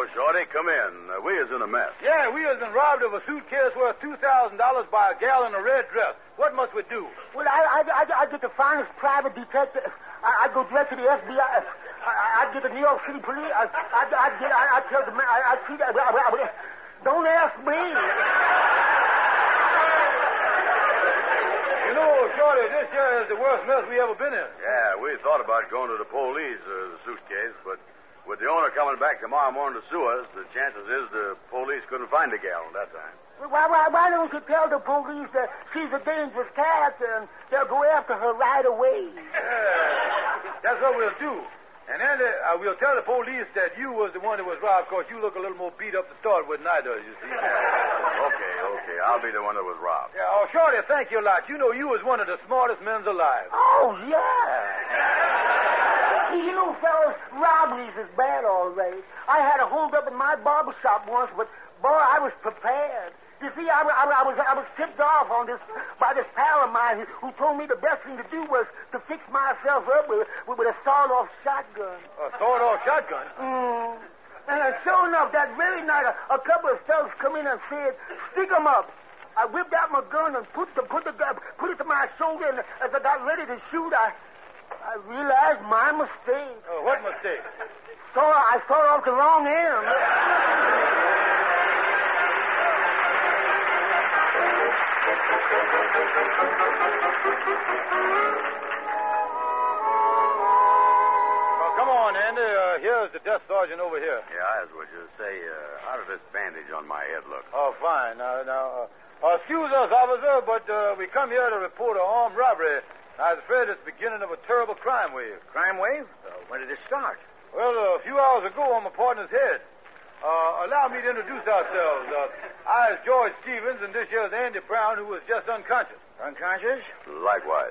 Shorty. Come in. We is in a mess. Yeah, we has been robbed of a suitcase worth $2,000 by a gal in a red dress. What must we do? Well, I get the finest private detective. I go direct to the FBI. I get the New York City police. I tell the man. I see that. Don't ask me. You know, Shorty, this here is the worst mess we ever been in. Yeah, we thought about going to the police, the suitcase, but with the owner coming back tomorrow morning to sue us, the chances is the police couldn't find the gal at that time. Why don't you tell the police that she's a dangerous cat and they'll go after her right away? Yeah, that's what we'll do. And then we'll tell the police that you was the one that was robbed, because you look a little more beat up to start with than I do, you see. Okay. I'll be the one that was robbed. Yeah, oh, Shorty, thank you a lot. You know you was one of the smartest men alive. Oh, yeah. You know, fellas, robberies is bad, all right. I had a hold up in my barber shop once, but, boy, I was prepared. You see, I was tipped off on this by this pal of mine who told me the best thing to do was to fix myself up with a sawed-off shotgun. A sawed-off shotgun? And sure enough, that very night, a couple of fellas come in and said, "Stick 'em up." I whipped out my gun and put it to my shoulder, and as I got ready to shoot, I realized my mistake. Oh, what mistake? So I sawed off the wrong end. Well, come on, Andy. Here's the desk sergeant over here. Yeah, as would you say, how does this bandage on my head look? Oh, fine. Now, excuse us, officer, but we come here to report an armed robbery. I was afraid it's the beginning of a terrible crime wave. Crime wave? When did it start? Well, a few hours ago on my partner's head. Allow me to introduce ourselves. I is George Stevens, and this here is Andy Brown, who was just unconscious. Unconscious? Likewise.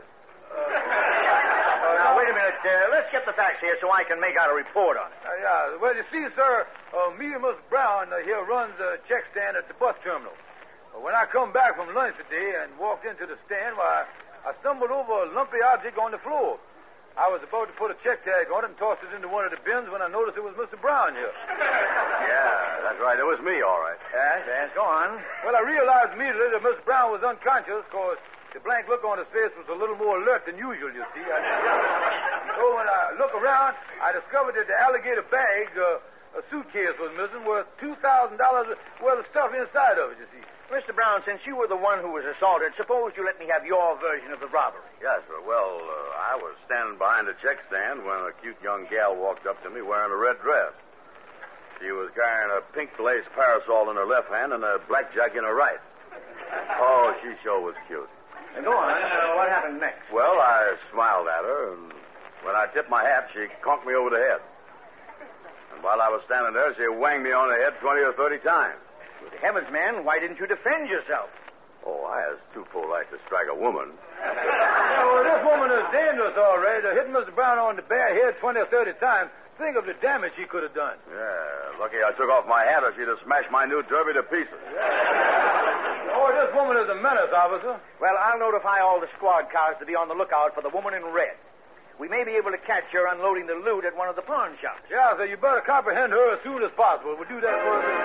Now, wait a minute. Let's get the facts here so I can make out a report on it. Yeah. Well, you see, sir, me and Miss Brown here runs a check stand at the bus terminal. When I come back from lunch today and walked into the stand, I stumbled over a lumpy object on the floor. I was about to put a check tag on it and toss it into one of the bins when I noticed it was Mr. Brown here. Yeah, that's right. It was me, all right. Yes, go on. Well, I realized immediately that Mr. Brown was unconscious because the blank look on his face was a little more alert than usual, you see. So when I look around, I discovered that the alligator bag, a suitcase was missing worth $2,000 worth of stuff inside of it, you see. Mr. Brown, since you were the one who was assaulted, suppose you let me have your version of the robbery. Yes, sir. Well, I was standing behind the check stand when a cute young gal walked up to me wearing a red dress. She was carrying a pink lace parasol in her left hand and a blackjack in her right. Oh, she sure was cute. Go on. What happened next? Well, I smiled at her, and when I tipped my hat, she conked me over the head. And while I was standing there, she whanged me on the head 20 or 30 times. Good heavens, man, why didn't you defend yourself? Oh, I was too polite to strike a woman. Well, this woman is dangerous, all right. Hitting Mr. Brown on the bare head 20 or 30 times. Think of the damage she could have done. Yeah, lucky I took off my hat or she'd have smashed my new derby to pieces. Oh, this woman is a menace, officer. Well, I'll notify all the squad cars to be on the lookout for the woman in red. We may be able to catch her unloading the loot at one of the pawn shops. Yeah, so you better comprehend her as soon as possible. We'll do that for her.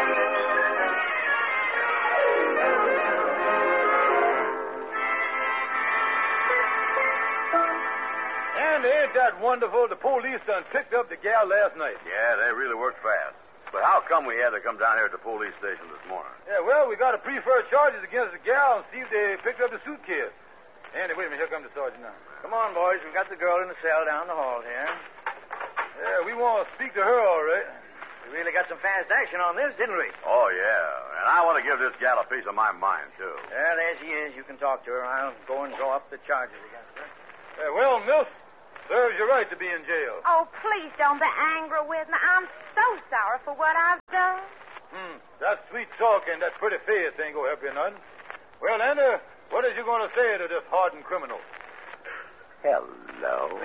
And ain't that wonderful? The police done picked up the gal last night. Yeah, they really worked fast. But how come we had to come down here at the police station this morning? Yeah, well, we got to prefer charges against the gal and see if they picked up the suitcase. Andy, wait a minute. Here comes the sergeant now. Come on, boys. We've got the girl in the cell down the hall here. Yeah, we want to speak to her, all right. We really got some fast action on this, didn't we? Oh, yeah. And I want to give this gal a piece of my mind, too. Yeah, there she is. You can talk to her. I'll go and draw up the charges against her. Well, miss, serves you right to be in jail. Oh, please don't be angry with me. I'm so sorry for what I've done. That sweet talk and that pretty face ain't going to help you none. Well, Andy, what is you going to say to this hardened criminal? Hello.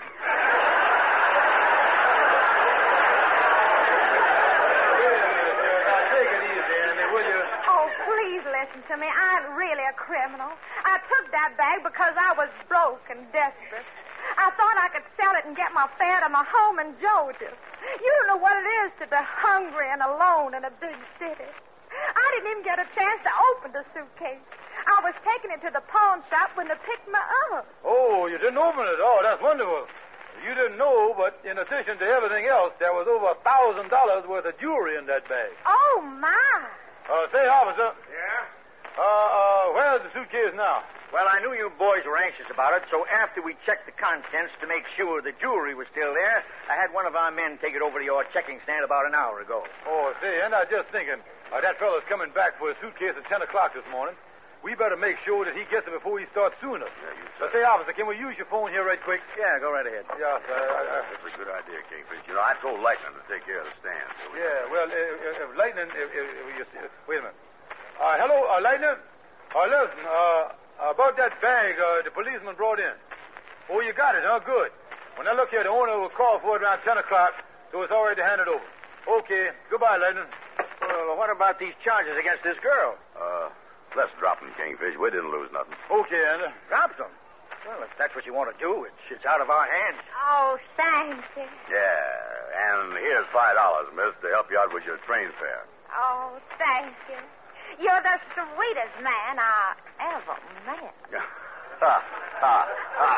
Please listen to me. I'm really a criminal. I took that bag because I was broke and desperate. I thought I could sell it and get my fare to my home in Georgia. You don't know what it is to be hungry and alone in a big city. I didn't even get a chance to open the suitcase. I was taking it to the pawn shop when they picked me up. Oh, you didn't open it? Oh, that's wonderful. You didn't know, but in addition to everything else, there was over $1,000 worth of jewelry in that bag. Oh, my. Say, officer. Yeah? Where's the suitcase now? Well, I knew you boys were anxious about it, so after we checked the contents to make sure the jewelry was still there, I had one of our men take it over to your checking stand about an hour ago. Oh, say, and I just thinking, that fellow's coming back for his suitcase at 10 o'clock this morning. We better make sure that he gets it before he starts suing us. Yeah, you Say, officer, can we use your phone here right quick? Yeah, go right ahead. Yeah, That's a good idea, Kingfish. You know, I told Lightning to take care of the stand. So well, if Lightning... wait a minute. Hello, Lightning? Listen, about that bag the policeman brought in. Oh, you got it, huh? Good. When I look here, the owner will call for it around 10 o'clock, so it's all right to hand it over. Okay. Goodbye, Lightning. Well, what about these charges against this girl? let's drop them, Kingfish. We didn't lose nothing. Okay, Anna. Drop them? Well, if that's what you want to do, it's out of our hands. Oh, thank you. Yeah, and here's $5, miss, to help you out with your train fare. Oh, thank you. You're the sweetest man I ever met. Ha, ha, ha.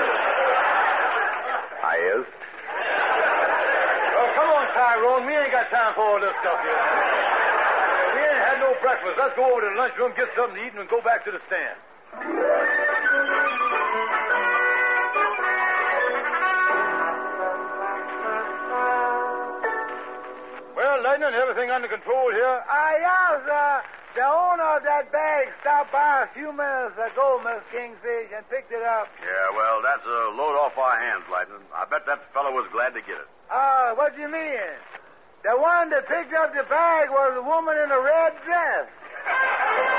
I is? Oh, come on, Tyrone. We ain't got time for all this stuff here. We ain't had no breakfast. Let's go over to the lunchroom, get something to eat, and go back to the stand. Well, Lightning, everything under control here? Yeah, sir. The owner of that bag stopped by a few minutes ago, Miss Kingfish, and picked it up. Yeah, well, that's a load off our hands, Lightning. I bet that fellow was glad to get it. What do you mean? The one that picked up the bag was a woman in a red dress.